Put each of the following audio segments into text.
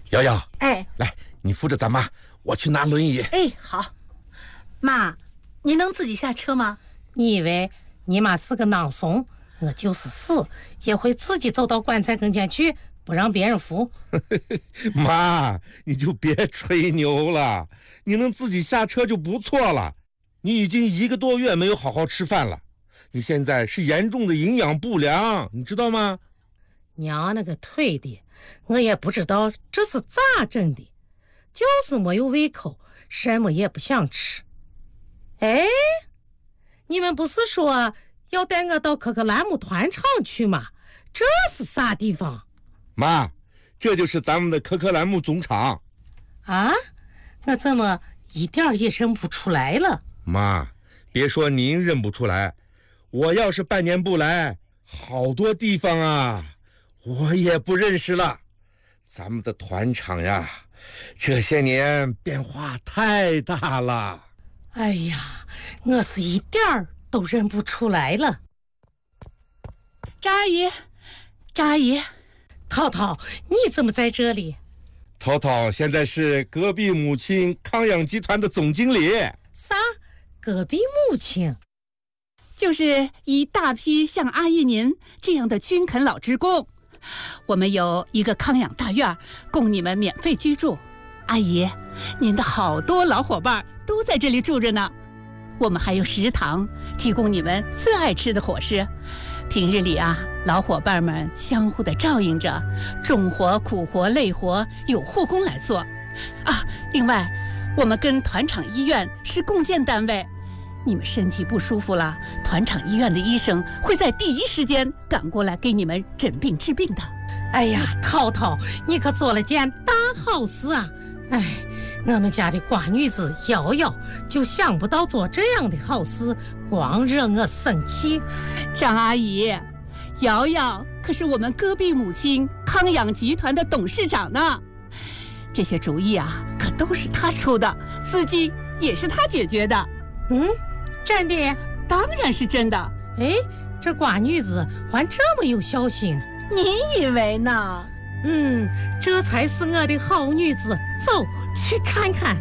瑶瑶， 哎， 来，你扶着咱妈，我去拿轮椅。 哎，好。妈，你能自己下车吗？ 你以为你妈是个囊怂？我就是死也会自己走到棺材跟前去，不让别人扶。 妈，你就别吹牛了，你能自己下车就不错了。你已经1个多月没有好好吃饭了，你现在是严重的营养不良，你知道吗？ 娘那个腿的，我也不知道这是咋整的，就是没有胃口，什么也不想吃。哎，你们不是说要带我到可可兰姆团场去吗？这是啥地方？ 妈，这就是咱们的可可兰姆总场。 啊，我怎么一点也认不出来了？ 妈，别说您认不出来，我要是半年不来，好多地方啊我也不认识了。咱们的团场呀，这些年变化太大了。 哎呀，我是一点儿都认不出来了。 张阿姨，张阿姨， 涛涛，你怎么在这里？ 涛涛现在是隔壁母亲康养集团的总经理。 啥？隔壁母亲？ 就是一大批像阿姨您这样的军垦老职工。我们有一个康养大院，供你们免费居住。阿姨，您的好多老伙伴都在这里住着呢。我们还有食堂，提供你们最爱吃的伙食。平日里啊，老伙伴们相互的照应着，重活、苦活、累活有护工来做。啊，另外，我们跟团场医院是共建单位。你们身体不舒服了，团场医院的医生会在第一时间赶过来给你们诊病治病的。 哎呀，涛涛，你可做了件大好事啊！哎，我们家的瓜女子瑶瑶就想不到做这样的好事，光惹我生气。 张阿姨，瑶瑶可是我们戈壁母亲康养集团的董事长呢，这些主意啊，可都是她出的，资金也是她解决的。 嗯，真的？ 当然是真的。 哎，这瓜女子还这么有孝心， 你以为呢？ 这才是我的好女子。走，去看看。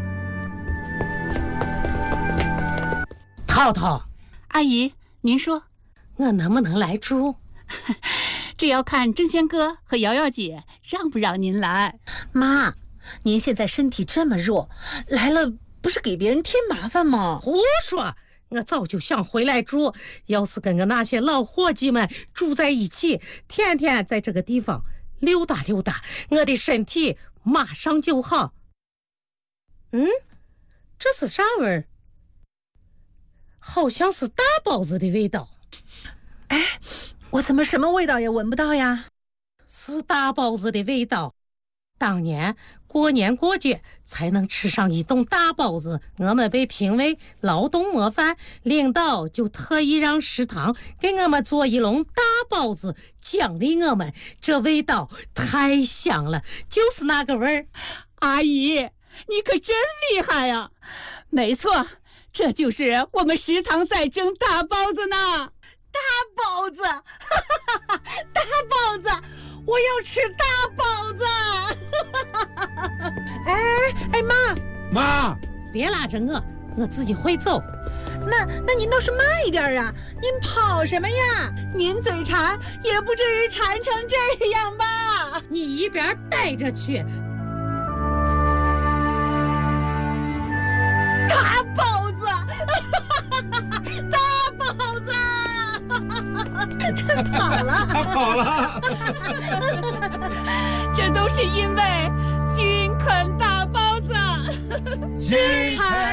涛涛， 阿姨，您说， 我能不能来住？ 这要看真仙哥和瑶瑶姐让不让您来。 妈，您现在身体这么弱，来了不是给别人添麻烦吗？ 胡说！我早就想回来住，要是跟我那些老伙计们住在一起，天天在这个地方溜达溜达，我的身体马上就好。这是啥味儿？好像是大包子的味道。 哎，我怎么什么味道也闻不到呀？ 是大包子的味道。当年过年过节才能吃上一顿大包子，我们被评为劳动模范，领导就特意让食堂给我们做一笼大包子奖励我们，这味道太香了，就是那个味儿。 阿姨，你可真厉害呀！没错，这就是我们食堂在蒸大包子呢。 大包子，大包子，我要吃大包子！哎， 妈， 别拉着我自己会走。 那您倒是慢一点啊！您跑什么呀？您嘴馋也不至于馋成这样吧？ 你一边待着去。 大包子，大包子！他跑了， 这都是因为军垦大包子。 军垦